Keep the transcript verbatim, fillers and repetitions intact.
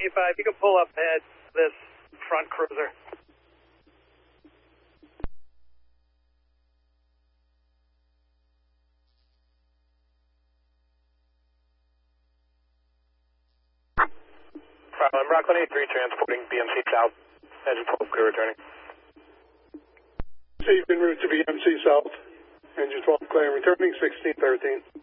P five, you can pull up ahead this front cruiser. I'm Rockland eighty-three transporting B M C South. Engine twelve clear returning. Safe en route to B M C South. Engine twelve clear returning, sixteen thirteen.